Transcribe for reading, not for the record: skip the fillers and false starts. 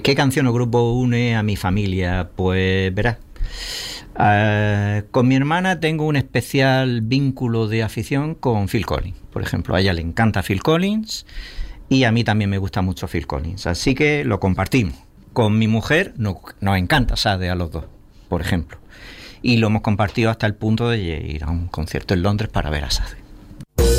¿Qué canción o grupo une a mi familia? Pues verás. Con mi hermana tengo un especial vínculo de afición con Phil Collins. Por ejemplo, a ella le encanta Phil Collins y a mí también me gusta mucho Phil Collins. Así que lo compartimos. Con mi mujer nos encanta Sade a los dos, por ejemplo. Y lo hemos compartido hasta el punto de ir a un concierto en Londres para ver a Sade.